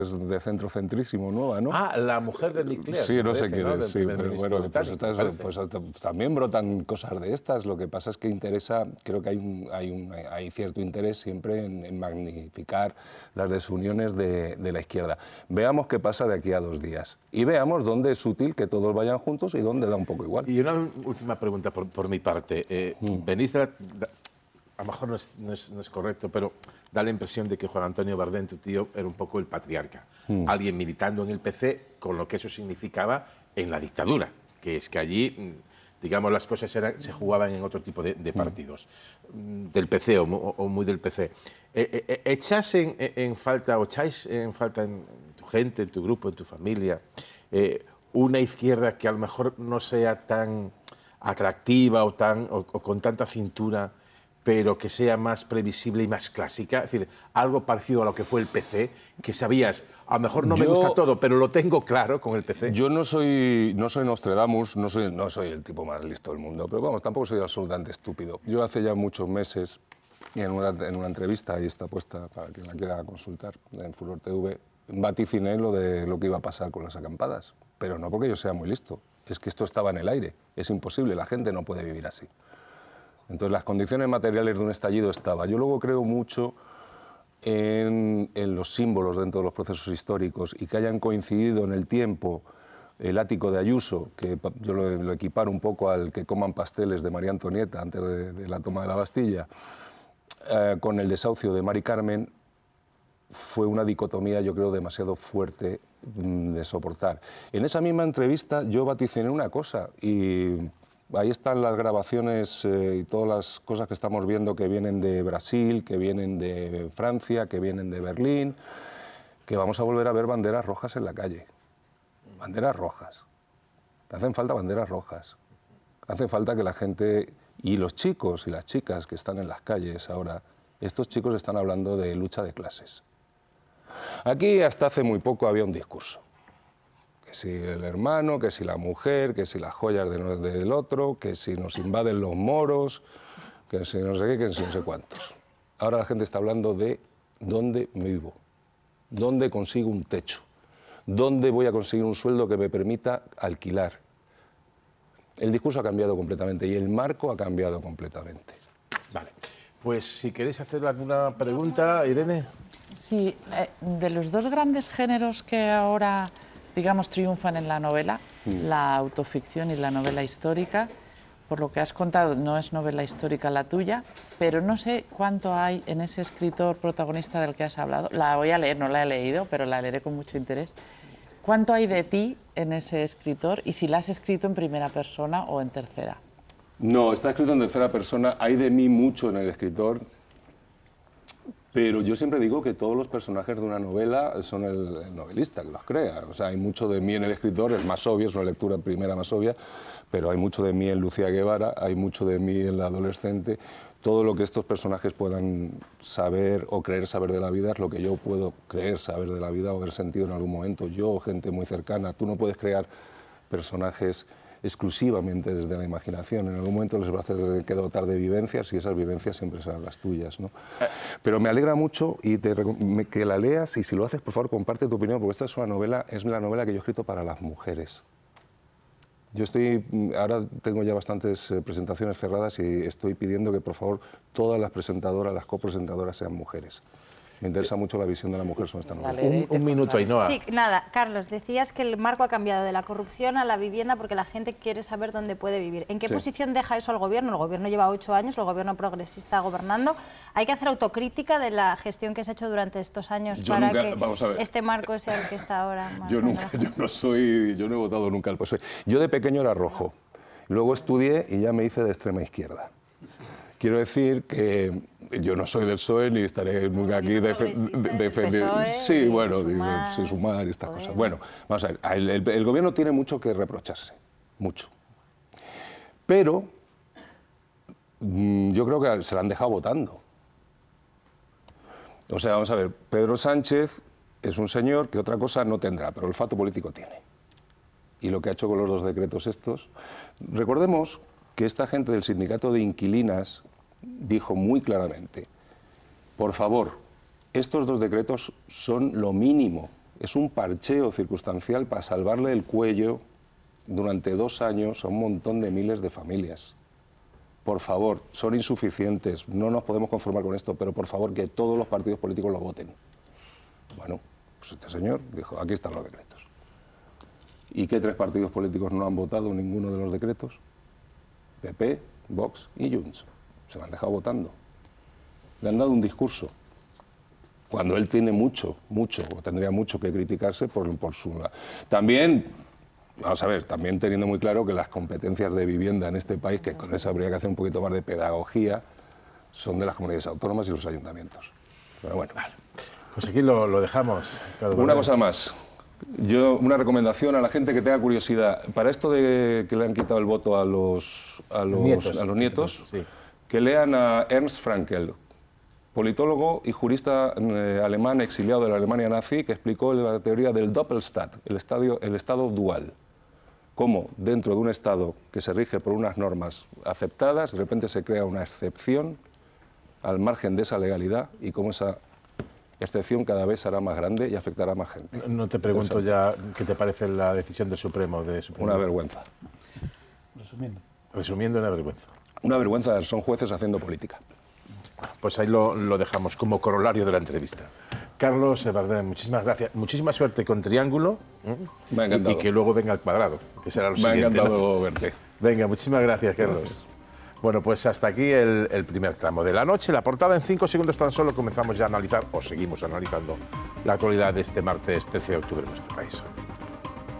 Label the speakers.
Speaker 1: es de centrocentrísimo, nueva, ¿no?
Speaker 2: Ah, la mujer de Nick Clegg.
Speaker 1: Sí, no sé quién
Speaker 2: ¿no?
Speaker 1: es, sí,
Speaker 2: Del primer
Speaker 1: pero
Speaker 2: ministro
Speaker 1: bueno, pues,
Speaker 2: británico,
Speaker 1: pues también brotan cosas de estas. Lo que pasa es que interesa, creo que hay cierto interés siempre en magnificar las desuniones de la izquierda. Veamos qué pasa de aquí a 2 días y veamos dónde es útil que todos vayan juntos y dónde da un poco igual.
Speaker 2: Y una última pregunta por mi parte. Venís a lo mejor no es correcto, pero da la impresión de que Juan Antonio Bardén, tu tío, era un poco el patriarca. Alguien militando en el PC, con lo que eso significaba en la dictadura, que es que allí, digamos, las cosas se jugaban en otro tipo de partidos, del PC o muy del PC. ¿Echáis en falta en tu gente, en tu grupo, en tu familia, una izquierda que a lo mejor no sea tan atractiva o con tanta cintura, pero que sea más previsible y más clásica? Es decir, algo parecido a lo que fue el PC, que sabías, a lo mejor no me gusta todo, pero lo tengo claro con el PC.
Speaker 1: Yo no soy Nostradamus, no soy el tipo más listo del mundo, pero vamos, tampoco soy absolutamente estúpido. Yo hace ya muchos meses, en una entrevista, ahí está puesta para quien la quiera consultar, en Furor TV, vaticiné lo de lo que iba a pasar con las acampadas, pero no porque yo sea muy listo, es que esto estaba en el aire, es imposible, la gente no puede vivir así. Entonces, las condiciones materiales de un estallido estaba. Yo luego creo mucho en los símbolos dentro de los procesos históricos y que hayan coincidido en el tiempo el ático de Ayuso, que yo lo equiparo un poco al que coman pasteles de María Antonieta antes de la toma de la Bastilla, con el desahucio de Mari Carmen, fue una dicotomía, yo creo, demasiado fuerte de soportar. En esa misma entrevista yo vaticiné una cosa y ahí están las grabaciones y todas las cosas que estamos viendo que vienen de Brasil, que vienen de Francia, que vienen de Berlín, que vamos a volver a ver banderas rojas en la calle. Banderas rojas. Hacen falta banderas rojas. Hace falta que la gente y los chicos y las chicas que están en las calles ahora, estos chicos están hablando de lucha de clases. Aquí hasta hace muy poco había un discurso. Que si el hermano, que si la mujer, que si las joyas del otro, que si nos invaden los moros, que si no sé qué, que si no sé cuántos. Ahora la gente está hablando de dónde vivo, dónde consigo un techo, dónde voy a conseguir un sueldo que me permita alquilar. El discurso ha cambiado completamente y el marco ha cambiado completamente.
Speaker 2: Vale. Pues si queréis hacer alguna pregunta, Irene.
Speaker 3: Sí, de los dos grandes géneros que ahora, digamos, triunfan en la novela, la autoficción y la novela histórica, por lo que has contado, no es novela histórica la tuya, pero no sé cuánto hay en ese escritor protagonista del que has hablado. La voy a leer, no la he leído, pero la leeré con mucho interés. ¿Cuánto hay de ti en ese escritor y si la has escrito en primera persona o en tercera?
Speaker 1: No, está escrito en tercera persona, hay de mí mucho en el escritor, pero yo siempre digo que todos los personajes de una novela son el novelista que los crea. O sea, hay mucho de mí en el escritor, es más obvio, es una lectura primera más obvia, pero hay mucho de mí en Lucía Guevara, hay mucho de mí en la adolescente. Todo lo que estos personajes puedan saber o creer saber de la vida es lo que yo puedo creer saber de la vida o haber sentido en algún momento. Yo, gente muy cercana, tú no puedes crear personajes exclusivamente desde la imaginación. En algún momento les vas a tener que dotar de vivencias y esas vivencias siempre serán las tuyas, ¿no? Pero me alegra mucho y que la leas y si lo haces, por favor, comparte tu opinión, porque esta es la novela que yo he escrito para las mujeres. Ahora tengo ya bastantes presentaciones cerradas y estoy pidiendo que, por favor, todas las presentadoras, las copresentadoras sean mujeres. Me interesa mucho la visión de la mujer sobre esta novela.
Speaker 2: Un minuto, Ainhoa.
Speaker 4: Sí, nada, Carlos, decías que el marco ha cambiado de la corrupción a la vivienda porque la gente quiere saber dónde puede vivir. ¿En qué posición deja eso al gobierno? El gobierno lleva 8 años, el gobierno progresista gobernando. ¿Hay que hacer autocrítica de la gestión que se ha hecho durante estos años que este marco sea el que está ahora?
Speaker 1: Yo no he votado nunca al PSOE. Yo de pequeño era rojo, luego estudié y ya me hice de extrema izquierda. Quiero decir que yo no soy del PSOE ni estaré nunca aquí defendiendo. Sí, bueno, sin sumar y estas cosas. Bueno, vamos a ver, el gobierno tiene mucho que reprocharse, mucho. Pero yo creo que se la han dejado votando. O sea, vamos a ver, Pedro Sánchez es un señor que otra cosa no tendrá, pero olfato político tiene. Y lo que ha hecho con los 2 decretos estos. Recordemos que esta gente del sindicato de inquilinas dijo muy claramente, por favor, estos 2 decretos son lo mínimo es un parcheo circunstancial para salvarle el cuello durante 2 años a un montón de miles de familias. Por favor, son insuficientes, no nos podemos conformar con esto, pero por favor que todos los partidos políticos lo voten. Bueno, pues este señor dijo, aquí están los decretos. ¿Y qué 3 partidos políticos no han votado ninguno de los decretos? PP, Vox y Junts. Se lo han dejado votando. Le han dado un discurso. Cuando él tiene mucho, o tendría mucho que criticarse por su... También, vamos a ver, también teniendo muy claro que las competencias de vivienda en este país, que con eso habría que hacer un poquito más de pedagogía, son de las comunidades autónomas y los ayuntamientos. Pero bueno. Vale.
Speaker 2: Pues aquí lo dejamos.
Speaker 1: Una cosa más. Una recomendación a la gente que tenga curiosidad. Para esto de que le han quitado el voto a los nietos,
Speaker 2: sí.
Speaker 1: Que lean a Ernst Frankl, politólogo y jurista alemán exiliado de la Alemania nazi, que explicó la teoría del Doppelstaat, el estado dual. Cómo dentro de un estado que se rige por unas normas aceptadas, de repente se crea una excepción al margen de esa legalidad y cómo esa excepción cada vez será más grande y afectará a más gente.
Speaker 2: No te pregunto ya qué te parece la decisión del Supremo.
Speaker 1: Una vergüenza.
Speaker 2: Resumiendo, una vergüenza.
Speaker 1: Una vergüenza, son jueces haciendo política.
Speaker 2: Pues ahí lo dejamos como corolario de la entrevista. Carlos Bardén, muchísimas gracias. Muchísima suerte con Triángulo.
Speaker 1: Me ha encantado.
Speaker 2: Y que luego venga el Cuadrado, que será lo siguiente.
Speaker 1: Me ha encantado verte.
Speaker 2: Venga, muchísimas gracias, Carlos. Gracias. Bueno, pues hasta aquí el primer tramo de la noche. La portada en 5 segundos tan solo comenzamos ya a analizar, o seguimos analizando, la actualidad de este martes 13 de octubre en nuestro país.